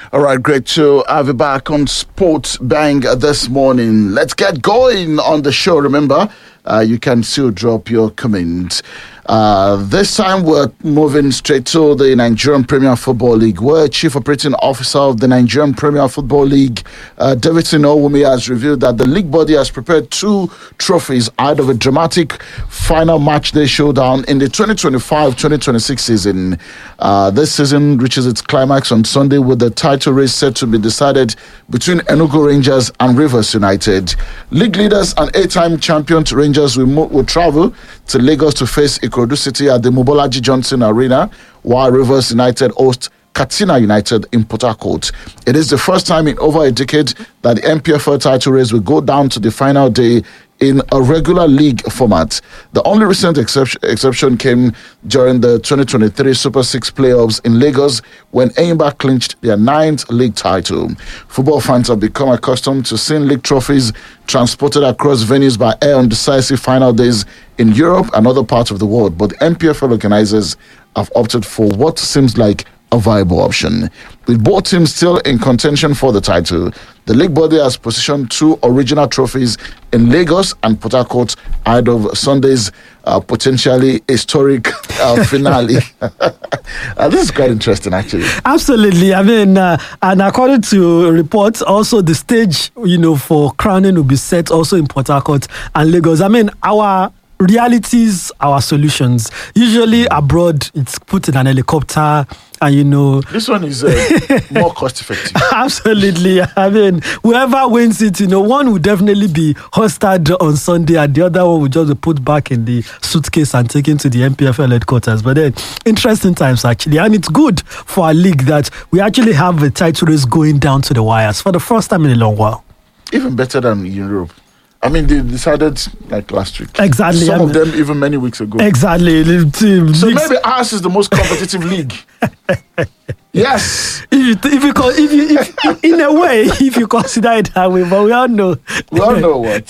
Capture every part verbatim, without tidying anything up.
All right, great to have you back on Sports Bang this morning. Let's get going on the show. Remember, uh, you can still drop your comments. Uh, this time we're moving straight to the Nigerian Premier Football League, where Chief Operating Officer of the Nigerian Premier Football League, uh, Davidson Owumi, has revealed that the league body has prepared two trophies out of a dramatic final match day showdown in the twenty twenty-five twenty twenty-six season. Uh, this season reaches its climax on Sunday with the title race set to be decided between Enugu Rangers and Rivers United. League leaders and eight-time champion Rangers will, mo- will travel to Lagos to face Ikorodu City at the Mobolaji Johnson Arena, while Rivers United host Katsina United in Port Harcourt. It is the first time in over a decade that the N P F L title race will go down to the final day in a regular league format. The only recent exception, exception came during the twenty twenty-three Super Six playoffs in Lagos when Enyimba clinched their ninth league title. Football fans have become accustomed to seeing league trophies transported across venues by air on decisive final days in Europe and other parts of the world, but the N P F L organizers have opted for what seems like a viable option. With both teams still in contention for the title, the league body has positioned two original trophies in Lagos and Port Harcourt ahead of Sunday's uh, potentially historic uh, finale. uh, this is quite interesting, actually. Absolutely. I mean, uh, and according to reports, also the stage, you know, for crowning will be set also in Port Harcourt and Lagos. I mean, our realities, our solutions. Usually abroad, it's put in an helicopter, and you know. This one is uh, more cost effective. Absolutely. I mean, whoever wins it, you know, one will definitely be hosted on Sunday, and the other one will just be put back in the suitcase and taken to the N P F L headquarters. But then, interesting times actually, and it's good for our league that we actually have a title race going down to the wires for the first time in a long while. Even better than Europe. I mean, they decided like last week. Exactly. Some I of mean, them even many weeks ago. Exactly. Team, so leagues. maybe ours is the most competitive league. Yes. If you, if you, if you if, in a way, if you consider it that way, but we all know. We all know what.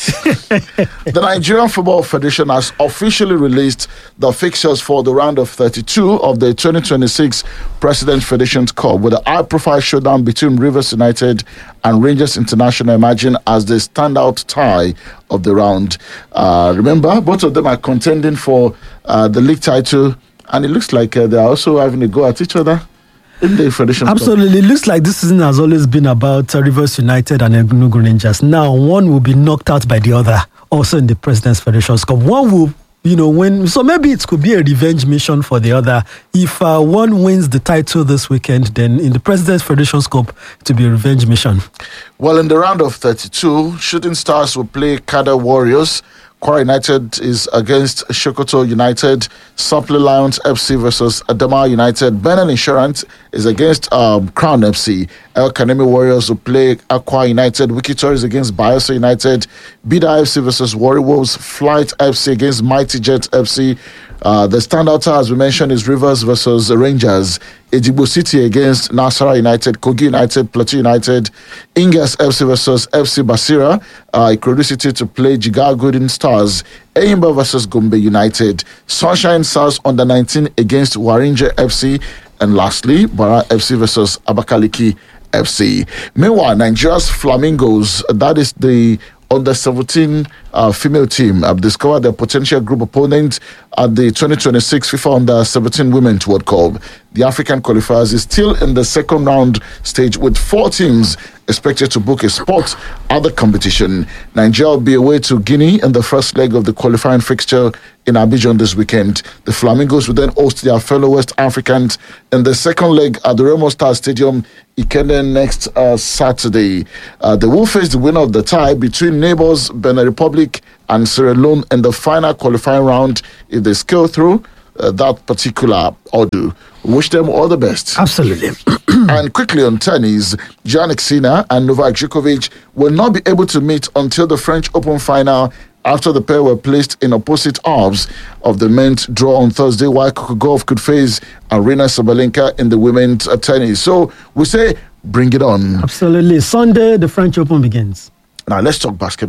The Nigerian Football Federation has officially released the fixtures for the round of thirty-two of the twenty twenty-six President Federations Cup, with a high-profile showdown between Rivers United and Rangers International emerging as the standout tie of the round. Uh, remember, both of them are contending for uh, the league title, and it looks like uh, they're also having a go at each other in the Federation Absolutely. Cup. It looks like this season has always been about uh, Rivers United and Enugu Rangers. Now, one will be knocked out by the other, also in the President's Federations Cup. One will, you know, win. So maybe it could be a revenge mission for the other. If uh, one wins the title this weekend, then in the President's Federations Cup, it will be a revenge mission. Well, in the round of thirty-two, Shooting Stars will play Kada Warriors. Kwara United is against Sokoto United. Supple Lions F C versus Adama United. Benin Insurance is against um, Crown F C. El Kanemi Warriors will play Aqua United. Wiki Tories against Bayelsa United. Bida F C versus Warri Wolves. Flight F C against Mighty Jets F C. Uh, the standout, as we mentioned, is Rivers versus Rangers. Ejigbo City against Nasarawa United. Kogi United, Plateau United. Ingas F C versus F C Basira. Uh, Ikorodu City to play Jigawa Golden Stars. Enyimba versus Gombe United. Sunshine Stars under nineteen against Warinje F C. And lastly, Bara F C versus Abakaliki F C. Meanwhile, Nigeria's Flamingos, that is the under seventeen uh, female team, have discovered their potential group opponent at the twenty twenty-six FIFA Under seventeen Women's World Cup. The African qualifiers is still in the second round stage, with four teams expected to book a spot at the competition. Nigeria will be away to Guinea in the first leg of the qualifying fixture in Abidjan this weekend. The Flamingos will then host their fellow West Africans in the second leg at the Remo Star Stadium Ikenne next uh, Saturday. Uh, they will face the winner of the tie between neighbors Benin Republic and Sierra Leone in the final qualifying round if they scale through uh, that particular order. Wish them all the best. Absolutely. And quickly on tennis, Jannik Sinner and Novak Djokovic will not be able to meet until the French Open final after the pair were placed in opposite halves of the men's draw on Thursday, while Coco Gauff could face Aryna Sabalenka in the women's tennis. So we say, bring it on. Absolutely. Sunday, the French Open begins. Now let's talk basketball.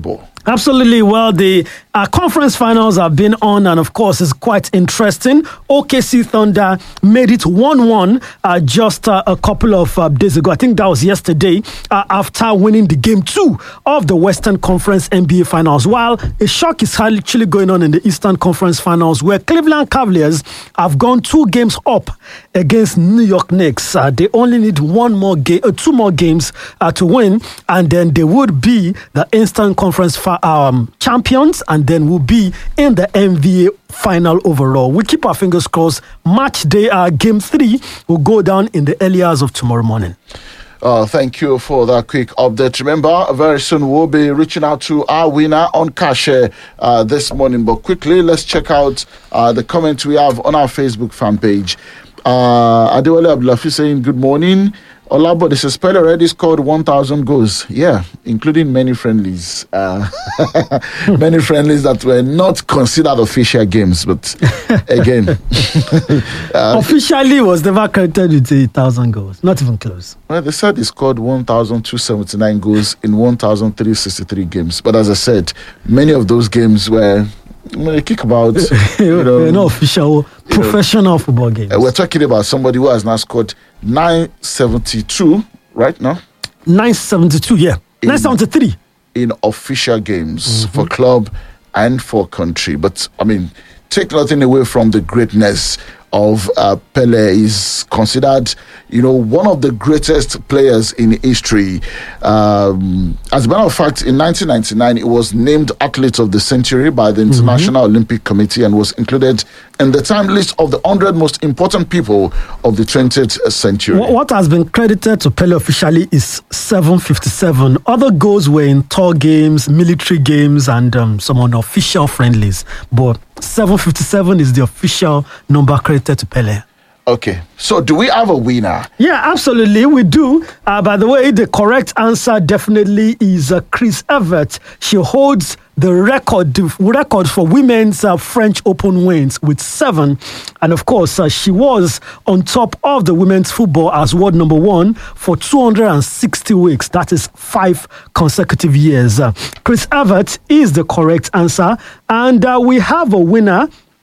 Absolutely. Well, the uh, conference finals have been on, and of course, it's quite interesting. O K C Thunder made it one one uh, just uh, a couple of uh, days ago. I think that was yesterday, uh, after winning the game two of the Western Conference N B A Finals. While a shock is actually going on in the Eastern Conference Finals, where Cleveland Cavaliers have gone two games up against New York Knicks. Uh, they only need one more game, uh, two more games uh, to win, and then they would be the Eastern Conference Finals. Um, champions, and then will be in the N B A final overall. We keep our fingers crossed. Match day, uh, game three will go down in the early hours of tomorrow morning. Uh, thank you for that quick update. Remember, very soon we'll be reaching out to our winner on Cash uh, this morning. But quickly, let's check out uh, the comments we have on our Facebook fan page. Uh, Adewale Abdulafi saying, good morning. Olabo, this Pele already scored one thousand goals. Yeah, including many friendlies. Uh, many friendlies that were not considered official games. But again... uh, Officially was never credited with a thousand goals. Not even close. Well, they said he scored one thousand two hundred seventy-nine goals in one thousand three hundred sixty-three games. But as I said, many of those games were... When they kick about, you know, no official professional know, football games. Uh, we're talking about somebody who has now scored nine seventy-two, right now? nine seventy-two, yeah. nine seventy-three. In official games mm-hmm. for club and for country. But, I mean, take nothing away from the greatness of uh, Pele. Is considered, you know, one of the greatest players in history. Um, as a matter of fact, in nineteen ninety-nine, it was named Athlete of the Century by the International mm-hmm. Olympic Committee and was included in the time list of the one hundred most important people of the twentieth century. What has been credited to Pele officially is seven fifty-seven. Other goals were in tour games, military games, and um, some unofficial friendlies. But seven fifty-seven is the official number credited to Pele. Okay, so do we have a winner? Yeah, absolutely, we do. Uh, by the way, the correct answer definitely is uh, Chris Evert. She holds the record the record for women's uh, French Open wins with seven. And of course, uh, she was on top of the women's football as world number one for two hundred sixty weeks. That is five consecutive years. Uh, Chris Evert is the correct answer. And uh, we have a winner.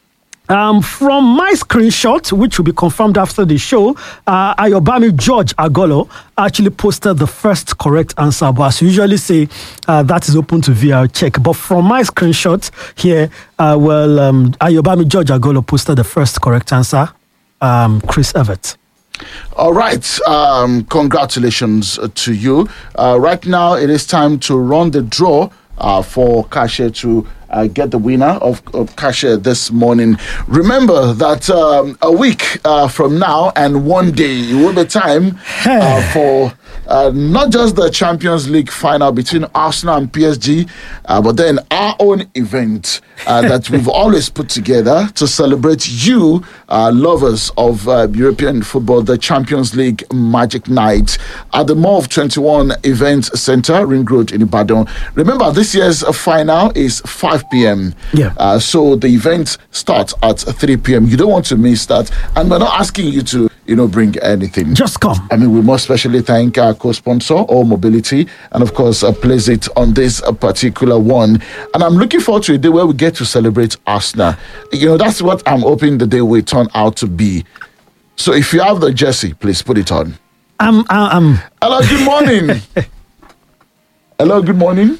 Um, from my screenshot, which will be confirmed after the show, uh, Ayobami George Agolo actually posted the first correct answer. But as you usually say, uh, that is open to V R check. But from my screenshot here, uh, well, um, Ayobami George Agolo posted the first correct answer. Um, Chris Evert. All right. Um, congratulations to you. Uh, right now, it is time to run the draw uh, for Kashe to Uh, get the winner of, of Kashe this morning. Remember that um, a week uh, from now and one day it will be time uh, for uh, not just the Champions League final between Arsenal and P S G, uh, but then our own event uh, that we've always put together to celebrate you, uh, lovers of uh, European football, the Champions League Magic Night at the Mall of twenty-one Event Center, Ring Road in Ibadan. Remember, this year's final is five p.m. Yeah. Uh, so the event starts at three p.m. You don't want to miss that. And we're not asking you to, you know, bring anything. Just come. I mean, we must especially thank our co-sponsor, All Mobility, and of course, uh, place it on this uh, particular one. And I'm looking forward to a day where we get to celebrate Arsenal. You know, that's what I'm hoping the day will turn out to be. So if you have the jersey, please put it on. Um, um. Hello, good morning. Hello, good morning.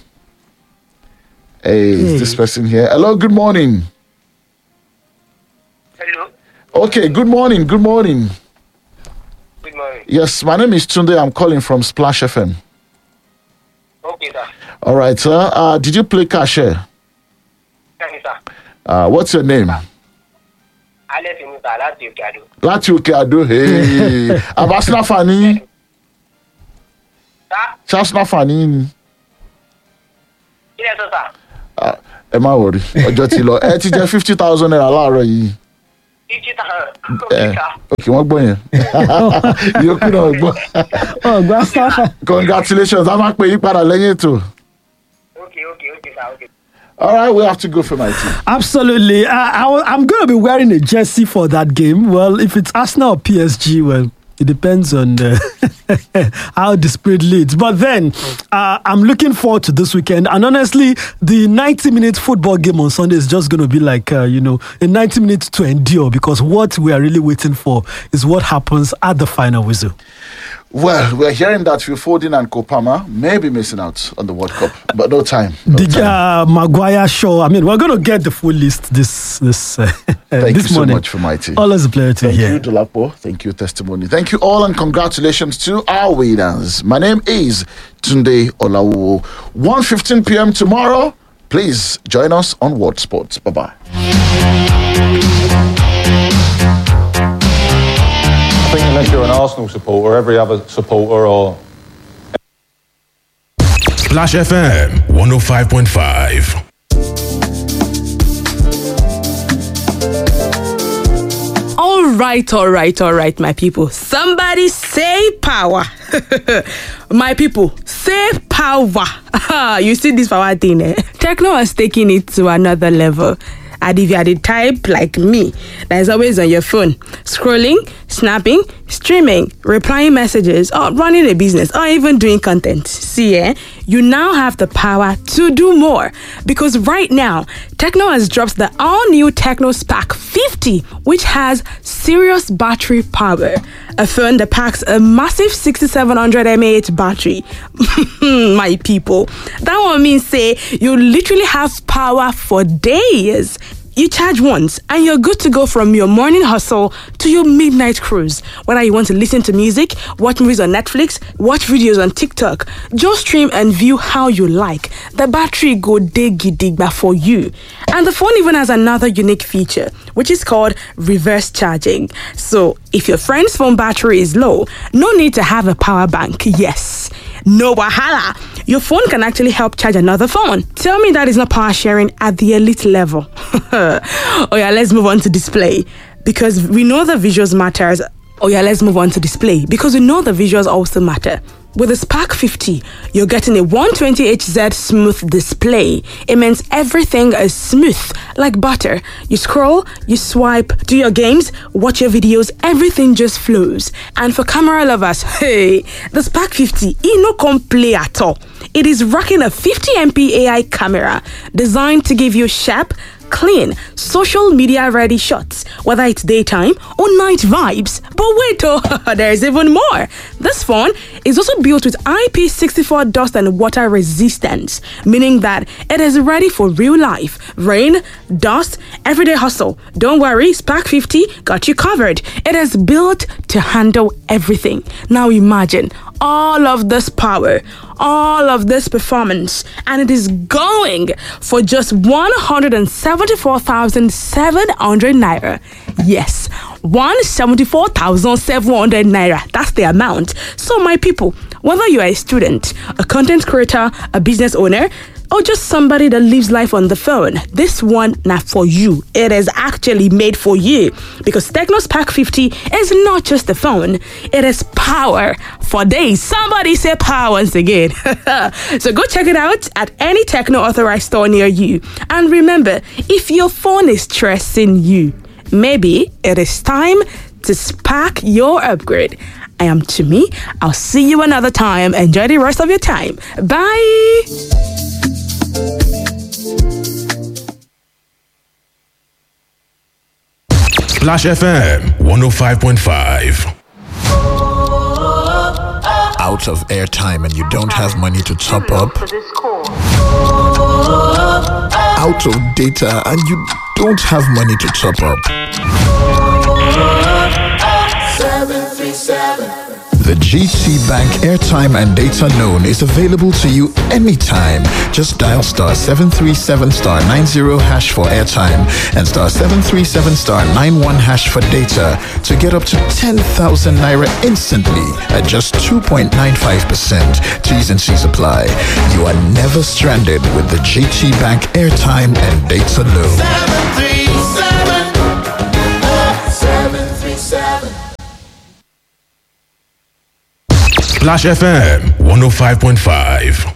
Hey, is hey. this person here? Hello, good morning. Hello. Okay, good morning, good morning. Good morning. Yes, my name is Tunde. I'm calling from Splash F M. Okay, sir. All right, sir. Uh, did you play Kashe? Yes, sir. Uh, what's your name? Alex Imuta, Lati Okeado. Lati Okeado, hey. I'm Arsenal fan. Sir? Arsenal fan. Yes, sir. Ẹ má worry, ọjọ́ ti lọ. Ẹ ti jẹ fifty thousand naira láàárọ̀ yìí. Fifty thousand. Okay, sir. Okay, wọ́n gbọ́ yẹn. Yòókù náà gbọ́. Ọ̀gbọ́n sáfà. Congratulations, a máa pè yín padà lẹ́yìn ètò. Okay, okay, okay, sir. Okay. All right, we have to go for my team. Absolutely. I, I, I'm going to be wearing a jersey for that game. Well, if it's Arsenal or P S G, well, it depends on the... how displayed Leeds. But then uh, I'm looking forward to this weekend. And honestly, the ninety minute football game on Sunday is just going to be like, uh, you know, a ninety minutes to endure, because what we are really waiting for is what happens at the final whistle. Well, we're hearing that Phil Foden and Kopama may be missing out on the World Cup, but no time. No the time. Uh, Maguire show. I mean, we're going to get the full list this this uh, Thank this you morning. so much for my team. Always a pleasure to Thank hear. you, Dolapo. Thank you, Testimony. Thank you all, and congratulations to our winners. My name is Tunde Olawo. one fifteen p.m. tomorrow. Please join us on World Sports. Bye-bye. I think unless you're an Arsenal supporter, every other supporter or... Splash F M one oh five point five. All right, all right, all right, my people. Somebody say power. My people, say power. You see this power thing, eh? Techno has taken it to another level. And if you are the type like me that is always on your phone, scrolling, snapping, streaming, replying messages, or running a business, or even doing content, see, eh? You now have the power to do more. Because right now, Techno has dropped the all-new Techno Spark fifty, which has serious battery power. A phone that packs a massive sixty-seven hundred milliamp hour battery. My people, that one means, say, you literally have power for days. You charge once and you're good to go from your morning hustle to your midnight cruise. Whether you want to listen to music, watch movies on Netflix, watch videos on TikTok, just stream and view how you like. The battery go diggy-digba for you. And the phone even has another unique feature, which is called reverse charging. So if your friend's phone battery is low, no need to have a power bank. Yes. No wahala. Your phone can actually help charge another phone. Tell me that is not power sharing at the elite level. Oh yeah, let's move on to display. Because we know the visuals matters. Oh yeah, let's move on to display. Because we know the visuals also matter. With the Spark fifty, you're getting a one twenty H Z smooth display. It means everything is smooth, like butter. You scroll, you swipe, do your games, watch your videos, everything just flows. And for camera lovers, hey, the Spark fifty, it no come play at all. It is rocking a fifty megapixel A I camera designed to give you sharp, clean, social media ready shots, whether it's daytime or night vibes. But wait, oh, there's even more. This phone is also built with I P sixty-four dust and water resistance, meaning that it is ready for real life, rain, dust, everyday hustle. Don't worry, Spark fifty got you covered. It is built to handle everything. Now imagine all of this power, all of this performance, and it is going for just one hundred seventy-four thousand seven hundred naira. Yes, one hundred seventy-four thousand seven hundred naira. That's the amount. So my people, whether you are a student, a content creator, a business owner, or just somebody that lives life on the phone, this one not for you. It is actually made for you, because Techno Spark fifty is not just a phone, it is power for days. Somebody say power once again. So go check it out at any Techno authorized store near you. And remember, if your phone is stressing you, maybe it is time to spark your upgrade. I am Tumi. I'll see you another time. Enjoy the rest of your time. Bye. Splash F M one oh five point five. Out of airtime and you don't have money to top up. Out of data and you don't have money to top up. The G T Bank airtime and data loan is available to you anytime. Just dial star seven three seven star nine zero hash for airtime and star seven three seven star nine one hash for data to get up to ten thousand naira instantly at just two point nine five percent. T's and C's apply. You are never stranded with the G T Bank airtime and data loan. seven three seven, seven three seven. Splash F M one oh five point five.